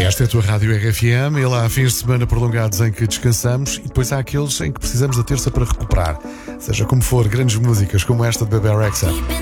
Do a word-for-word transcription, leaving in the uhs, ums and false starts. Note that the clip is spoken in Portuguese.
Esta é a tua Rádio R F M e lá há fins de semana prolongados em que descansamos e depois há aqueles em que precisamos da terça para recuperar. Seja como for, grandes músicas como esta de Bebe Rexha.